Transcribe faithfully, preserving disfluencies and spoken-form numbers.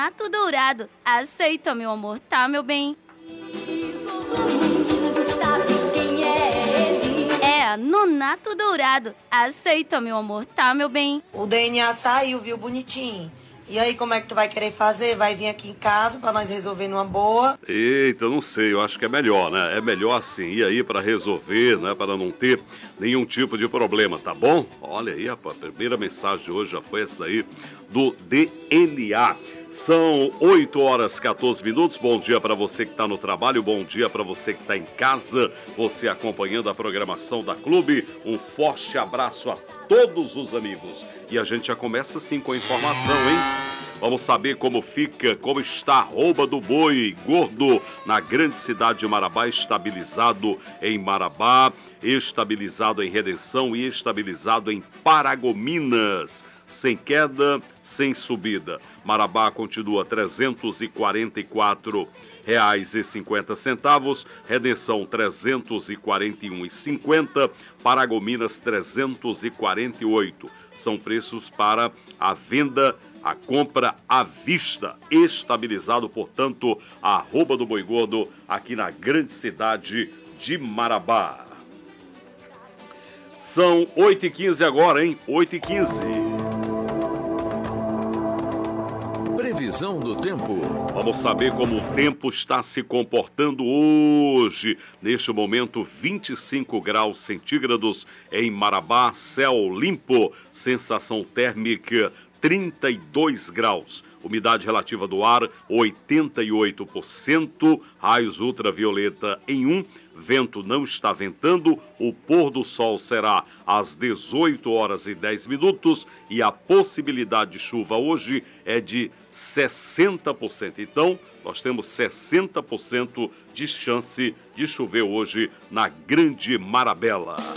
Nonato Dourado. Aceita, meu amor, tá, meu bem? Todo mundo sabe quem é ele. É, Nonato Dourado. Aceita, meu amor, tá, meu bem? O D N A saiu, viu, bonitinho. E aí, como é que tu vai querer fazer? Vai vir aqui em casa pra nós resolver numa boa? Eita, não sei, eu acho que é melhor, né? É melhor assim, ir aí pra resolver, né? Para não ter nenhum tipo de problema, tá bom? Olha aí, rapaz, a primeira mensagem de hoje já foi essa daí do D N A. São oito horas e quatorze minutos. Bom dia para você que está no trabalho, bom dia para você que está em casa, você acompanhando a programação da Clube. Um forte abraço a todos os amigos. E a gente já começa assim com a informação, hein? Vamos saber como fica, como está a arroba do boi gordo na grande cidade de Marabá, estabilizado em Marabá, estabilizado em Redenção e estabilizado em Paragominas. Sem queda, sem subida. Marabá continua trezentos e quarenta e quatro reais e cinquenta centavos, Redenção trezentos e quarenta e um reais e cinquenta centavos, Paragominas trezentos e quarenta e oito. São preços para a venda, a compra à vista, estabilizado, portanto, a arroba do boi gordo aqui na grande cidade de Marabá. São oito e quinze agora, hein? oito e quinze. Previsão do tempo. Vamos saber como o tempo está se comportando hoje. Neste momento, vinte e cinco graus centígrados em Marabá, céu limpo, sensação térmica trinta e dois graus. Umidade relativa do ar, oitenta e oito por cento, raios ultravioleta em um, vento não está ventando, o pôr do sol será às dezoito horas e dez minutos e a possibilidade de chuva hoje é de sessenta por cento. Então, nós temos sessenta por cento de chance de chover hoje na Grande Marabela.